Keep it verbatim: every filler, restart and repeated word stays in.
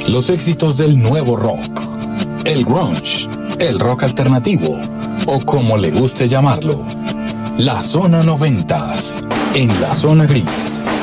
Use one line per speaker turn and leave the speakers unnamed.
Los éxitos del nuevo rock, el grunge, el rock alternativo o como le guste llamarlo. La Zona noventas, en la Zona Gris.